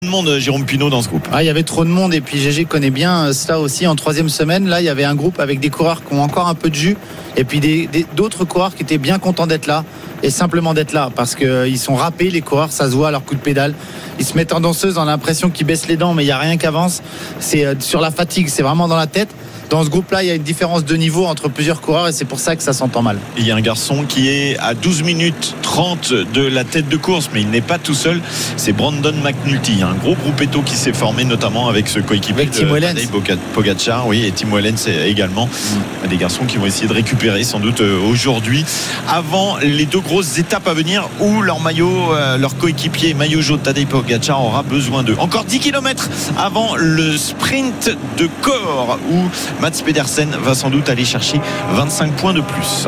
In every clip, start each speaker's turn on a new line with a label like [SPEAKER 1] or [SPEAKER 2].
[SPEAKER 1] De monde, Jérôme Pinault, dans ce groupe.
[SPEAKER 2] Il y avait trop de monde et puis GG connaît bien cela aussi. En troisième semaine, là il y avait un groupe avec des coureurs qui ont encore un peu de jus et puis d'autres coureurs qui étaient bien contents d'être là et simplement d'être là parce qu'ils sont râpés, les coureurs, ça se voit à leur coup de pédale. Ils se mettent en danseuse, on a l'impression qu'ils baissent les dents mais il n'y a rien qui avance. C'est sur la fatigue, c'est vraiment dans la tête. Dans ce groupe-là, il y a une différence de niveau entre plusieurs coureurs et c'est pour ça que ça s'entend mal.
[SPEAKER 1] Il y a un garçon qui est à 12 minutes 30 de la tête de course, mais il n'est pas tout seul. C'est Brandon McNulty, un gros groupetto qui s'est formé notamment avec ce coéquipier de Tadej Pogačar, oui, et Tim Wellens également. Des garçons qui vont essayer de récupérer sans doute aujourd'hui, avant les deux grosses étapes à venir où leur maillot, leur coéquipier maillot jaune Tadej Pogačar aura besoin d'eux. Encore 10 km avant le sprint de Cahors où Mats Pedersen va sans doute aller chercher 25 points de plus.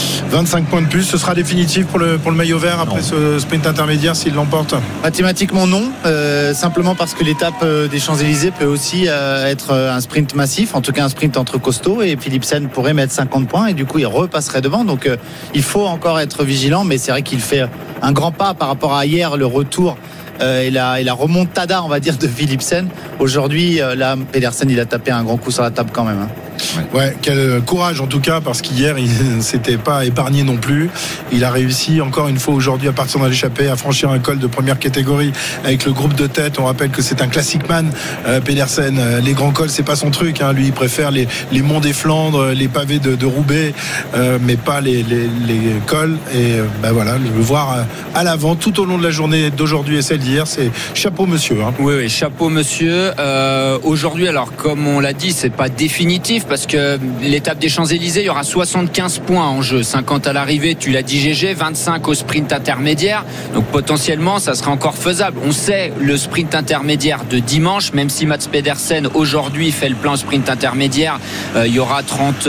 [SPEAKER 3] 25 points de plus, ce sera définitif pour le maillot vert après ce sprint intermédiaire s'il l'emporte?
[SPEAKER 2] Mathématiquement non, simplement parce que l'étape des Champs-Élysées peut aussi être un sprint massif, en tout cas un sprint entre costauds, et Philipsen pourrait mettre 50 points et du coup il repasserait devant, donc il faut encore être vigilant, mais c'est vrai qu'il fait un grand pas par rapport à hier, le retour et la remontada, on va dire, de Philipsen. Aujourd'hui, là, Pedersen, il a tapé un grand coup sur la table quand même.
[SPEAKER 3] Ouais, quel courage en tout cas, parce qu'hier il ne s'était pas épargné non plus. Il a réussi encore une fois aujourd'hui à partir de l'échappée à franchir un col de première catégorie avec le groupe de tête. On rappelle que c'est un classic man, Pedersen. Les grands cols, c'est pas son truc, hein. Lui il préfère les monts des Flandres, les pavés de Roubaix, mais pas les cols. Et voilà, le voir à l'avant tout au long de la journée d'aujourd'hui et celle d'hier, c'est chapeau monsieur, hein.
[SPEAKER 4] Oui, chapeau monsieur. Aujourd'hui, alors comme on l'a dit, c'est pas définitif parce que l'étape des Champs-Élysées, il y aura 75 points en jeu, 50 à l'arrivée, tu l'as dit GG, 25 au sprint intermédiaire, donc potentiellement ça sera encore faisable. On sait le sprint intermédiaire de dimanche, même si Mats Pedersen aujourd'hui fait le plein sprint intermédiaire, il y aura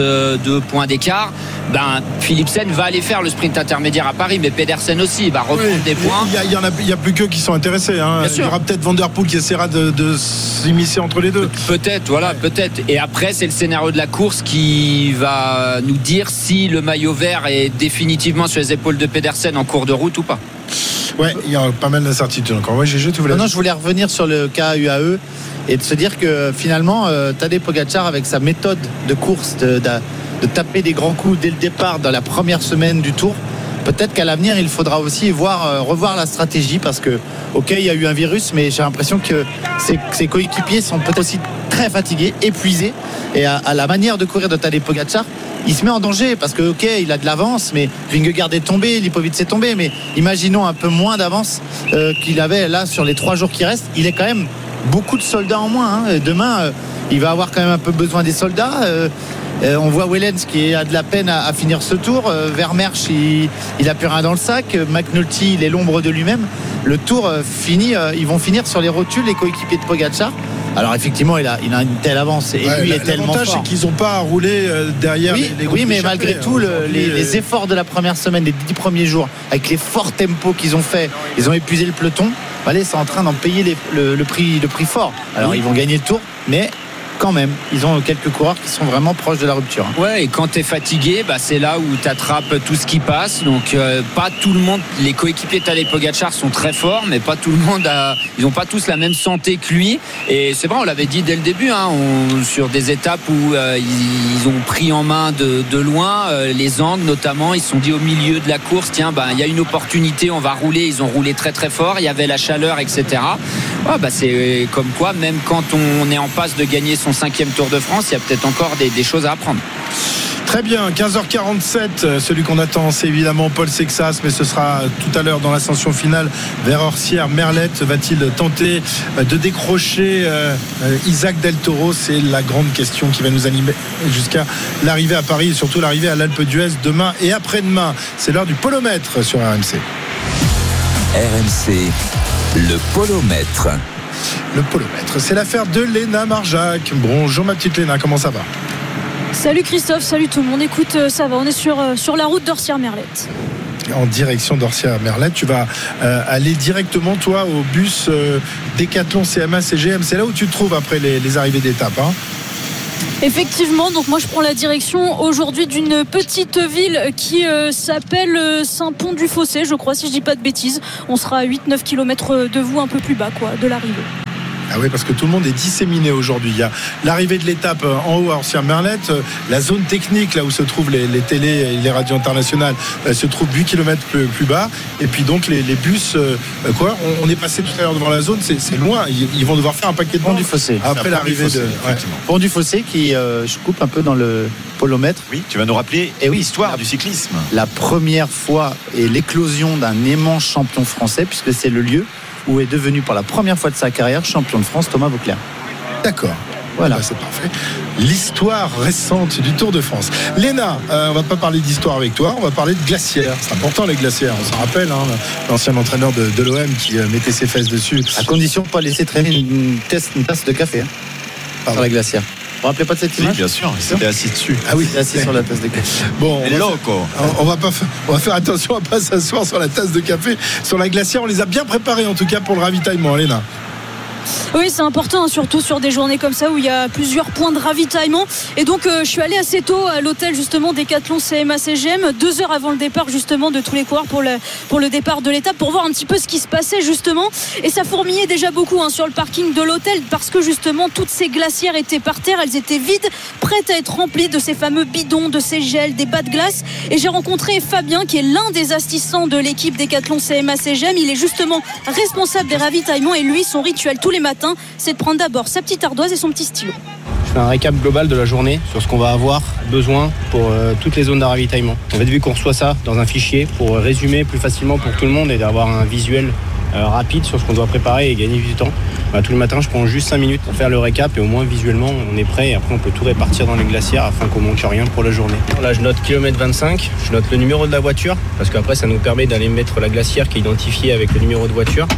[SPEAKER 4] 32 points d'écart. Philipsen va aller faire le sprint intermédiaire à Paris, mais Pedersen aussi, il va reprendre des points.
[SPEAKER 3] Il y a plus qu'eux qui sont intéressés, hein. Il y aura peut-être Van Der Poel qui essaiera de s'immiscer entre les deux.
[SPEAKER 4] Peut-être. Et après, c'est le scénario de la course qui va nous dire si le maillot vert est définitivement sur les épaules de Pedersen en cours de route ou pas.
[SPEAKER 3] Ouais, il y a pas mal d'incertitudes encore. Ouais, GG, tu voulais...
[SPEAKER 2] Non, je voulais revenir sur le cas UAE et de se dire que finalement, Tadej Pogačar, avec sa méthode de course, de taper des grands coups dès le départ dans la première semaine du Tour, peut-être qu'à l'avenir il faudra aussi revoir la stratégie, parce que il y a eu un virus, mais j'ai l'impression que ses coéquipiers sont peut-être aussi très fatigués, épuisés, et à la manière de courir de Tadej Pogačar, il se met en danger parce que il a de l'avance, mais Vingegaard est tombé, Lipovic est tombé, mais imaginons un peu moins d'avance qu'il avait là sur les 3 jours qui restent. Il est quand même beaucoup de soldats en moins, hein. Demain il va avoir quand même un peu besoin des soldats. On voit Wellens qui a de la peine à finir ce tour. Vermeersch, il a plus rien dans le sac. McNulty, il est l'ombre de lui-même. Le tour fini, ils vont finir sur les rotules, les coéquipiers de Pogačar. Alors effectivement, il a une telle avance et lui est tellement fort.
[SPEAKER 3] L'avantage, c'est qu'ils n'ont pas à rouler derrière les groupes.
[SPEAKER 2] Oui, mais malgré tout, les efforts de la première semaine, les 10 premiers jours, avec les forts tempos qu'ils ont fait, ils ont épuisé le peloton. Allez, c'est en train d'en payer le prix fort. Alors ils vont gagner le tour, mais quand même, ils ont quelques coureurs qui sont vraiment proches de la rupture.
[SPEAKER 4] Ouais, et quand tu es fatigué, c'est là où tu attrapes tout ce qui passe. Donc pas tout le monde, les coéquipiers de Tadej Pogačar sont très forts, mais pas tout le monde ils n'ont pas tous la même santé que lui. Et c'est vrai, on l'avait dit dès le début, hein, sur des étapes où ils ont pris en main de loin, les angles notamment, ils se sont dit au milieu de la course, tiens, il y a une opportunité, on va rouler. Ils ont roulé très très fort, il y avait la chaleur, etc. C'est comme quoi, même quand on est en passe de gagner son 5e Tour de France, il y a peut-être encore des choses à apprendre.
[SPEAKER 3] Très bien, 15h47, celui qu'on attend, c'est évidemment Paul Sexas, mais ce sera tout à l'heure dans l'ascension finale vers Orsières-Merlet. Va-t-il tenter de décrocher Isaac Del Toro? C'est la grande question qui va nous animer jusqu'à l'arrivée à Paris et surtout l'arrivée à l'Alpe d'Huez demain et après-demain. C'est l'heure du polomètre sur RMC.
[SPEAKER 5] RMC, le polomètre.
[SPEAKER 3] Le polomètre, c'est l'affaire de Léna Marjac. Bonjour ma petite Léna, comment ça va?
[SPEAKER 6] Salut Christophe, salut tout le monde. Écoute, ça va, on est sur la route d'Orsières-Merlet.
[SPEAKER 3] En direction d'Orsières-Merlet, tu vas aller directement toi au bus Décathlon CMA CGM. C'est là où tu te trouves après les arrivées d'étape, hein?
[SPEAKER 6] Effectivement, donc moi je prends la direction aujourd'hui d'une petite ville qui s'appelle Saint-Pont-du-Fossé, je crois, si je dis pas de bêtises. On sera à 8-9 km de vous, un peu plus bas de l'arrivée.
[SPEAKER 3] Ah oui, parce que tout le monde est disséminé aujourd'hui. Il y a l'arrivée de l'étape en haut à Orsières-Merlette, la zone technique, là où se trouvent les télés et les radios internationales, se trouve 8 km plus bas. Et puis donc les bus, on est passé tout à l'heure devant la zone, c'est loin. Ils vont devoir faire un paquet de
[SPEAKER 2] Pont du Fossé.
[SPEAKER 3] Après l'arrivée de
[SPEAKER 2] Pont du Fossé qui, je coupe un peu dans le polomètre.
[SPEAKER 1] Oui, tu vas nous rappeler l'histoire du cyclisme.
[SPEAKER 2] La première fois et l'éclosion d'un aimant champion français, puisque c'est le lieu où est devenu pour la première fois de sa carrière champion de France Thomas Vauclair.
[SPEAKER 3] D'accord. Voilà, c'est parfait. L'histoire récente du Tour de France. Léna, on va pas parler d'histoire avec toi, on va parler de glacières. C'est important les glacières, on s'en rappelle, l'ancien entraîneur de l'OM qui mettait ses fesses dessus.
[SPEAKER 2] À condition de ne pas laisser traîner une tasse de café sur la glacière. Vous vous rappelez pas de cette image ?
[SPEAKER 1] Oui, bien sûr, il s'était assis dessus.
[SPEAKER 2] Ah oui, il est assis sur la tasse de café.
[SPEAKER 3] Bon, on va faire attention à pas s'asseoir sur la tasse de café. Sur la glacière, on les a bien préparés en tout cas pour le ravitaillement, Léna.
[SPEAKER 6] Oui, c'est important, surtout sur des journées comme ça où il y a plusieurs points de ravitaillement. Et donc, je suis allée assez tôt à l'hôtel justement Décathlon CMA-CGM, 2 heures avant le départ justement de tous les coureurs pour le départ de l'étape, pour voir un petit peu ce qui se passait justement. Et ça fourmillait déjà beaucoup sur le parking de l'hôtel, parce que justement toutes ces glacières étaient par terre, elles étaient vides, prêtes à être remplies de ces fameux bidons, de ces gels, des bas de glace. Et j'ai rencontré Fabien, qui est l'un des assistants de l'équipe Décathlon CMA-CGM. Il est justement responsable des ravitaillements, et lui, son rituel tous les matins, c'est de prendre d'abord sa petite ardoise et son petit stylo.
[SPEAKER 7] Je fais un récap global de la journée sur ce qu'on va avoir besoin pour toutes les zones de ravitaillement. En fait, vu qu'on reçoit ça dans un fichier pour résumer plus facilement pour tout le monde et d'avoir un visuel rapide sur ce qu'on doit préparer et gagner du temps, tous les matins je prends juste 5 minutes pour faire le récap, et au moins visuellement on est prêt, et après on peut tout répartir dans les glacières afin qu'on manque rien pour la journée. Là je note kilomètre 25, je note le numéro de la voiture, parce qu'après ça nous permet d'aller mettre la glacière qui est identifiée avec le numéro de voiture.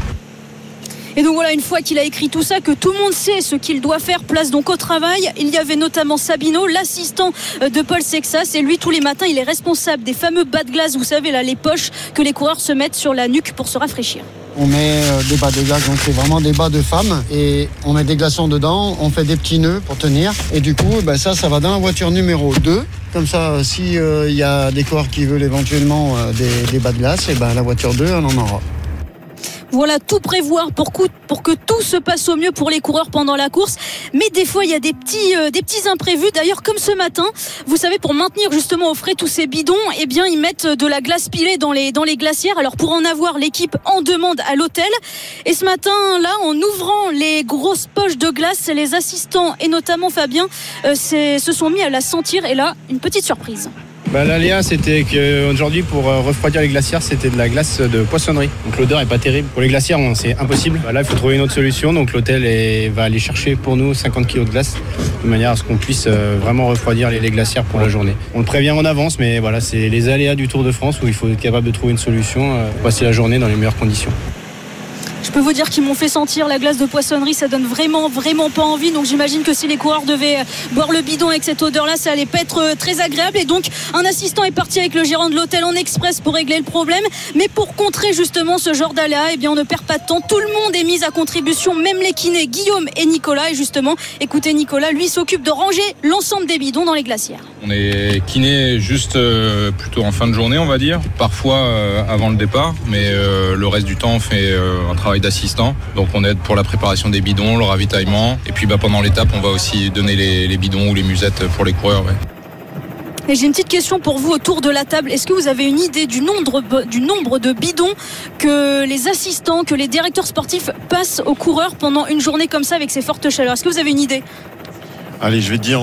[SPEAKER 6] Et donc voilà, une fois qu'il a écrit tout ça, que tout le monde sait ce qu'il doit faire, place donc au travail. Il y avait notamment Sabino, l'assistant de Paul Sexas, et lui tous les matins il est responsable des fameux bas de glace, vous savez là, les poches que les coureurs se mettent sur la nuque pour se rafraîchir.
[SPEAKER 8] On met des bas de glace, donc c'est vraiment des bas de femmes, et on met des glaçons dedans, on fait des petits nœuds pour tenir, et du coup ça va dans la voiture numéro 2. Comme ça, si y a des coureurs qui veulent éventuellement des bas de glace, et la voiture 2 on en aura.
[SPEAKER 6] Voilà, tout prévoir pour que tout se passe au mieux pour les coureurs pendant la course. Mais des fois, il y a des petits imprévus. D'ailleurs, comme ce matin, vous savez, pour maintenir justement au frais tous ces bidons, ils mettent de la glace pilée dans les glacières. Alors, pour en avoir, l'équipe en demande à l'hôtel. Et ce matin-là, en ouvrant les grosses poches de glace, les assistants et notamment Fabien se sont mis à la sentir. Et là, une petite surprise.
[SPEAKER 7] L'aléa, c'était qu'aujourd'hui, pour refroidir les glacières, c'était de la glace de poissonnerie. Donc l'odeur est pas terrible. Pour les glacières, c'est impossible. Là, il faut trouver une autre solution. Donc l'hôtel va aller chercher pour nous 50 kg de glace, de manière à ce qu'on puisse vraiment refroidir les glacières pour la journée. On le prévient en avance, mais voilà, c'est les aléas du Tour de France où il faut être capable de trouver une solution pour passer la journée dans les meilleures conditions.
[SPEAKER 6] Je peux vous dire qu'ils m'ont fait sentir la glace de poissonnerie, ça donne vraiment pas envie. Donc j'imagine que si les coureurs devaient boire le bidon avec cette odeur-là, ça allait pas être très agréable. Et donc un assistant est parti avec le gérant de l'hôtel en express pour régler le problème. Mais pour contrer justement ce genre d'aléa, on ne perd pas de temps. Tout le monde est mis à contribution, même les kinés Guillaume et Nicolas. Et justement, écoutez, Nicolas, lui s'occupe de ranger l'ensemble des bidons dans les glacières.
[SPEAKER 9] On est kiné juste plutôt en fin de journée, on va dire. Parfois avant le départ, mais le reste du temps on fait un travail d'assistant. Donc on aide pour la préparation des bidons, le ravitaillement, et puis pendant l'étape on va aussi donner les bidons ou les musettes pour les coureurs. Ouais.
[SPEAKER 6] Et j'ai une petite question pour vous autour de la table. Est-ce que vous avez une idée du nombre de bidons que les assistants, que les directeurs sportifs passent aux coureurs pendant une journée comme ça avec ces fortes chaleurs? Est-ce que vous avez une idée?
[SPEAKER 1] Allez, je vais dire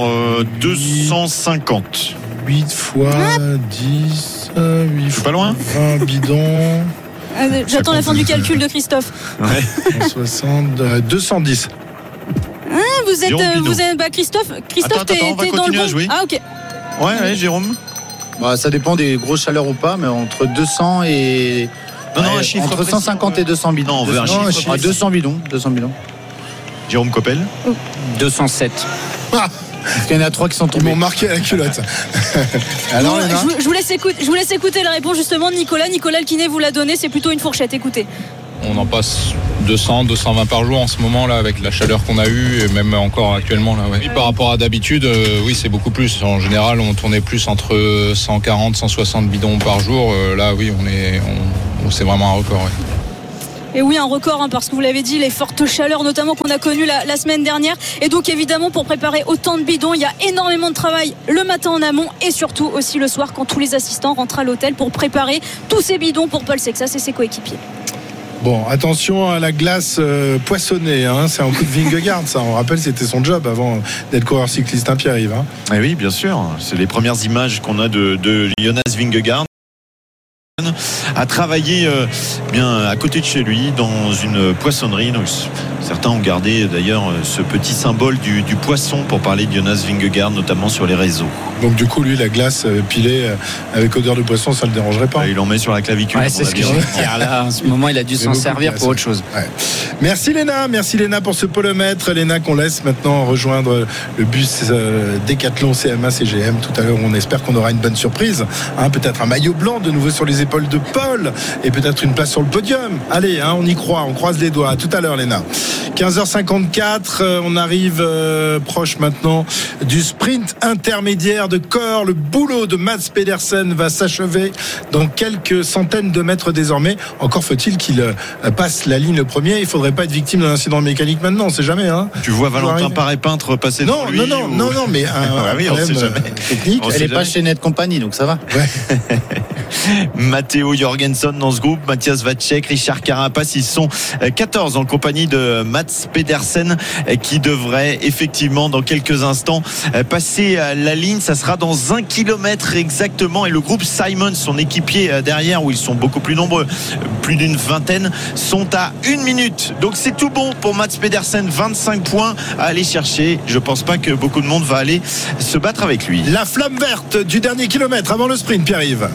[SPEAKER 1] 250.
[SPEAKER 3] 8 fois 10, 8 fois
[SPEAKER 1] pas loin
[SPEAKER 3] 20 bidons.
[SPEAKER 6] J'attends la fin du calcul de Christophe.
[SPEAKER 1] Ouais.
[SPEAKER 3] 160, 210.
[SPEAKER 6] Vous êtes Christophe,
[SPEAKER 1] attends, on va
[SPEAKER 6] t'es dans
[SPEAKER 1] continuer
[SPEAKER 6] le
[SPEAKER 1] à jouer.
[SPEAKER 6] Ah ok.
[SPEAKER 1] Ouais, Jérôme.
[SPEAKER 2] Ça dépend des grosses chaleurs ou pas, mais entre 200 et...
[SPEAKER 1] Non, un chiffre
[SPEAKER 2] entre
[SPEAKER 1] précis,
[SPEAKER 2] 150 et 200 bidons.
[SPEAKER 1] Non, on veut un chiffre.
[SPEAKER 2] 200 bidons.
[SPEAKER 1] Jérôme Coppel.
[SPEAKER 4] 207.
[SPEAKER 2] Parce qu'il y en a 3 qui sont tombés.
[SPEAKER 3] Ils m'ont marqué à la culotte.
[SPEAKER 6] Alors, je vous laisse écouter la réponse justement de Nicolas. Nicolas, le kiné vous l'a donné, c'est plutôt une fourchette, écoutez.
[SPEAKER 9] on en passe 200, 220 par jour en ce moment là avec la chaleur qu'on a eue et même encore actuellement là. Ouais. Et par rapport à d'habitude, oui c'est beaucoup plus. En général on tournait plus entre 140, 160 bidons par jour. Là oui c'est vraiment un record. Ouais.
[SPEAKER 6] Et oui, un record, parce que vous l'avez dit, les fortes chaleurs notamment qu'on a connues la semaine dernière. Et donc évidemment, pour préparer autant de bidons, il y a énormément de travail le matin en amont et surtout aussi le soir quand tous les assistants rentrent à l'hôtel pour préparer tous ces bidons pour Paul Sexas et ses coéquipiers.
[SPEAKER 3] Bon, attention à la glace poissonnée, c'est un coup de Vingegaard, ça. On rappelle, c'était son job avant d'être coureur cycliste, Pierre-Yves.
[SPEAKER 1] Et oui, bien sûr. C'est les premières images qu'on a de Jonas Vingegaard. A travaillé bien à côté de chez lui dans une poissonnerie. Donc, certains ont gardé d'ailleurs ce petit symbole du poisson pour parler de Jonas Vingegaard, notamment sur les réseaux.
[SPEAKER 3] Donc du coup lui la glace pilée avec odeur de poisson, ça le dérangerait pas.
[SPEAKER 1] Il en met sur la clavicule.
[SPEAKER 4] Ouais, c'est ce que je veux dire là. En ce moment il a dû s'en servir pour autre chose.
[SPEAKER 3] Ouais. Merci Léna pour ce polomètre. Léna qu'on laisse maintenant rejoindre le bus Décathlon CMA CGM. Tout à l'heure on espère qu'on aura une bonne surprise. Peut-être un maillot blanc de nouveau sur les épaules de Paul et peut-être une place sur le podium. Allez, on y croit, on croise les doigts. À tout à l'heure Léna. 15h54, on arrive proche maintenant du sprint intermédiaire de Corps. Le boulot de Mads Pedersen va s'achever dans quelques centaines de mètres désormais. Encore faut-il qu'il passe la ligne le premier. Il faudrait pas être victime d'un incident mécanique maintenant, on sait jamais.
[SPEAKER 1] Tu vois Valentin Paré-Peintre passer devant lui
[SPEAKER 3] Non, mais
[SPEAKER 1] on sait jamais.
[SPEAKER 2] Technique. Elle n'est pas chez Net Company, donc ça va.
[SPEAKER 1] Ouais. Matteo Jorgensen dans ce groupe, Matthias Vacek, Richard Carapace, ils sont 14 en compagnie de Mads Pedersen qui devrait effectivement dans quelques instants passer la ligne. Ça sera dans 1 kilomètre exactement, et le groupe Simon, son équipier derrière, où ils sont beaucoup plus nombreux, plus d'une vingtaine, sont à 1 minute. Donc c'est tout bon pour Mads Pedersen, 25 points à aller chercher. Je pense pas que beaucoup de monde va aller se battre avec lui.
[SPEAKER 3] La flamme verte du dernier kilomètre avant le sprint, Pierre-Yves.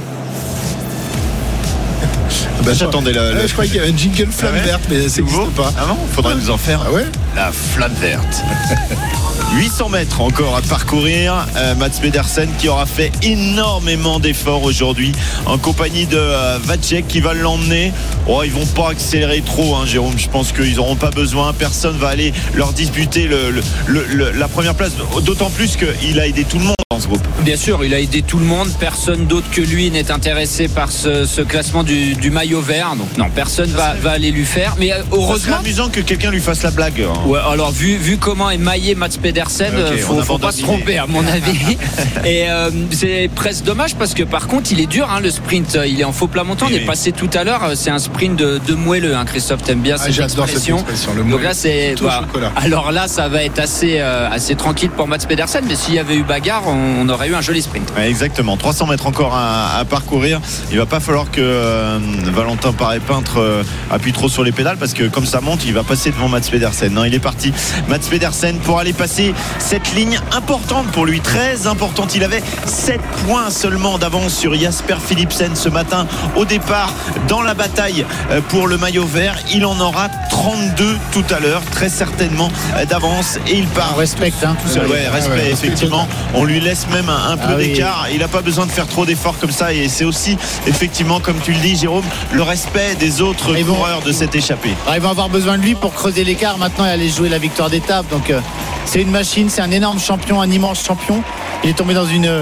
[SPEAKER 1] J'attendais
[SPEAKER 3] je croyais qu'il y avait une jingle flamme verte, mais c'est nouveau pas.
[SPEAKER 1] Ah non, faudrait nous en faire.
[SPEAKER 3] Ah ouais.
[SPEAKER 1] La flamme verte. 800 mètres encore à parcourir. Mads Pedersen qui aura fait énormément d'efforts aujourd'hui en compagnie de Vacek qui va l'emmener. Ils vont pas accélérer trop, Jérôme. Je pense qu'ils n'auront pas besoin. Personne va aller leur disputer la première place. D'autant plus qu'il a aidé tout le monde dans ce groupe.
[SPEAKER 4] Bien sûr, il a aidé tout le monde. Personne d'autre que lui n'est intéressé par ce classement du maillot vert. Donc non, personne va aller lui faire. Mais heureusement.
[SPEAKER 1] C'est amusant que quelqu'un lui fasse la blague.
[SPEAKER 4] Ouais, alors vu comment est maillé Mads Pedersen, faut pas se tromper à mon avis. Et c'est presque dommage parce que par contre il est dur le sprint. Il est en faux plat montant. On est passé tout à l'heure. C'est un sprint de moelleux. Christophe, t'aimes bien cette expression. Donc là c'est. Alors là ça va être assez tranquille pour Mads Pedersen. Mais s'il y avait eu bagarre, on aurait eu un joli sprint.
[SPEAKER 1] Ouais, exactement. 300 mètres encore à parcourir. Il va pas falloir que Valentin Paré-Peintre appuie trop sur les pédales parce que comme ça monte, il va passer devant Mads Pedersen. Non, il est parti. Mads Pedersen pour aller passer cette ligne importante pour lui, très importante. Il avait 7 points seulement d'avance sur Jasper Philipsen ce matin au départ dans la bataille pour le maillot vert. Il en aura 32 tout à l'heure, très certainement d'avance, et il part.
[SPEAKER 2] On respecte,
[SPEAKER 1] tout seul. Respect, effectivement. On lui laisse même un peu d'écart. Il n'a pas besoin de faire trop d'efforts comme ça, et c'est aussi effectivement, comme tu le dis, Jérôme, le respect des autres coureurs de cette échappée.
[SPEAKER 2] Ils vont avoir besoin de lui pour creuser l'écart maintenant et aller jouer la victoire d'étape. Donc c'est une machine, c'est un énorme champion, un immense champion. Il est tombé dans une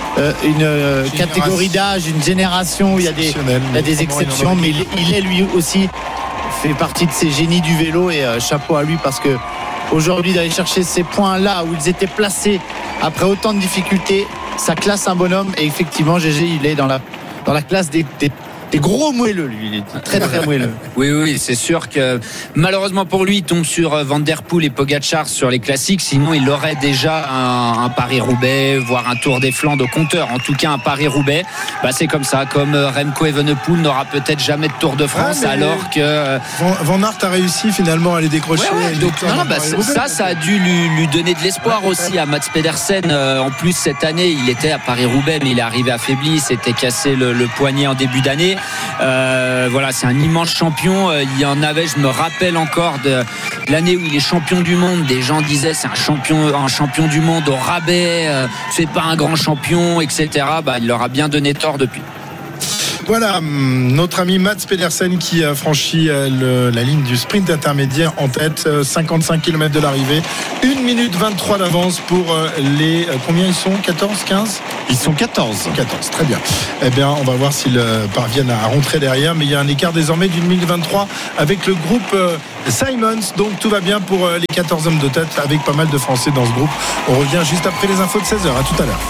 [SPEAKER 2] catégorie d'âge, une génération où il y a des exceptions, mais il est lui aussi fait partie de ces génies du vélo, et chapeau à lui parce que aujourd'hui d'aller chercher ces points là où ils étaient placés après autant de difficultés, ça classe un bonhomme. Et effectivement GG, il est dans la classe des gros moelleux, lui. Il est très très moelleux.
[SPEAKER 4] Oui, c'est sûr que malheureusement pour lui, il tombe sur Van Der Poel et Pogacar sur les classiques. Sinon, il aurait déjà un Paris-Roubaix, voire un Tour des Flandres au compteur. En tout cas, un Paris-Roubaix. C'est comme ça. Comme Remco Evenepoel n'aura peut-être jamais de Tour de France, alors que
[SPEAKER 3] Van Aert a réussi finalement à les décrocher.
[SPEAKER 4] Donc, ça a dû lui donner de l'espoir aussi à Mads Pedersen. En plus, cette année, il était à Paris-Roubaix, mais il est arrivé affaibli. S'était cassé le poignet en début d'année. C'est un immense champion. Il y en avait, je me rappelle encore de l'année où il est champion du monde. Des gens disaient c'est un champion du monde au rabais, c'est pas un grand champion, etc. Il leur a bien donné tort depuis.
[SPEAKER 3] Voilà, notre ami Mats Pedersen qui a franchi la ligne du sprint intermédiaire en tête, 55 km de l'arrivée, 1 minute 23 d'avance pour les... combien ils sont ? 14, 15 ?
[SPEAKER 1] Ils sont 14.
[SPEAKER 3] 14, très bien. Eh bien, on va voir s'ils parviennent à rentrer derrière, mais il y a un écart désormais d'une minute 23 avec le groupe Simons, donc tout va bien pour les 14 hommes de tête avec pas mal de Français dans ce groupe. On revient juste après les infos de 16h, à tout à l'heure.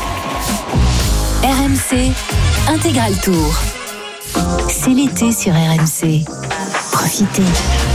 [SPEAKER 10] RMC Intégral Tour. C'est l'été sur RMC. Profitez.